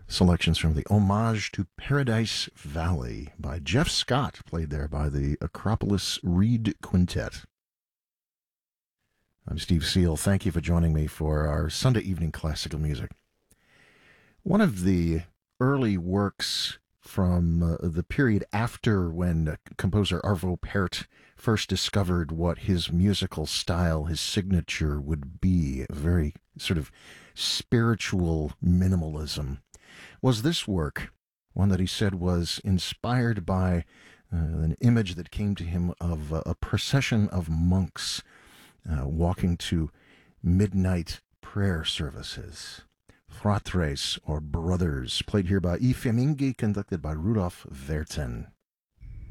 Selections from the Homage to Paradise Valley by Jeff Scott, played there by the Acropolis Reed Quintet. I'm Steve Seal. Thank you for joining me for our Sunday evening classical music. One of the early works from the period after when composer Arvo Pärt first discovered what his musical style, his signature would be, a very sort of spiritual minimalism, was this work, one that he said was inspired by an image that came to him of a procession of monks walking to midnight prayer services. Fratres, or Brothers, played here by I Fiammingi, conducted by Rudolf Werten.